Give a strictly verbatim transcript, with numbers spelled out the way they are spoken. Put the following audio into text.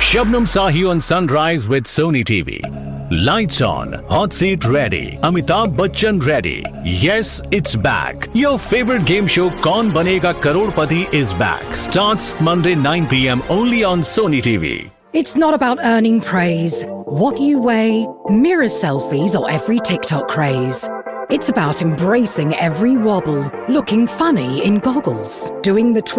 Shabnam Sahi on Sunrise with Sony T V. Lights on, hot seat ready, Amitabh Bachchan ready. Yes, it's back. Your favorite game show Kaun Banega Crorepati is back. Starts Monday nine p m only on Sony T V. It's not about earning praise, what you weigh, mirror selfies, or every TikTok craze. It's about embracing every wobble, looking funny in goggles, doing the